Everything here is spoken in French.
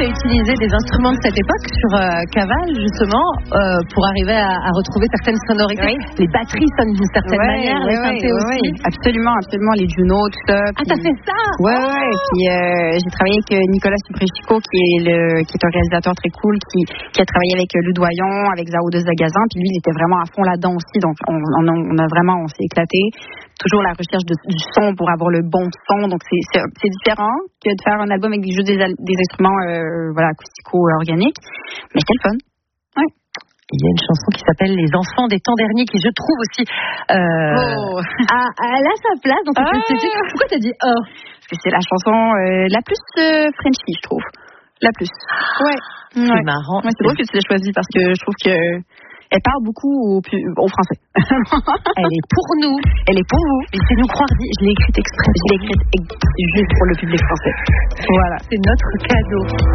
tu as utilisé des instruments de cette époque sur Caval, justement, pour arriver à retrouver certaines sonorités. Les batteries sonnent d'une certaine manière, les synthés aussi. Absolument, les Juno, tout ça. Ah, t'as fait ça? Ouais. Puis j'ai travaillé avec Nicolas Suprechico, qui est un réalisateur très cool, qui a travaillé avec Ludoyon, avec Zao de Zagazan. Puis lui, il était vraiment à fond là-dedans aussi. Donc, on s'est éclaté. Toujours la recherche du son pour avoir le bon son. Donc, c'est différent que de faire un album avec juste des instruments acoustico-organiques. Mais c'était le fun. Ouais. Il y a une chanson qui s'appelle Les enfants des temps derniers qui, je trouve aussi, elle a sa place dans cette esthétique. Pourquoi t'as dit Parce que c'est la chanson la plus Frenchy, je trouve. La plus. C'est marrant. C'est drôle que tu l'aies choisie parce que je trouve que elle parle beaucoup au français. Elle est pour nous. Elle est pour vous. Laissez-nous croire. Je l'ai écrite exprès. Je l'ai écrite juste pour le public français. Voilà. C'est notre cadeau.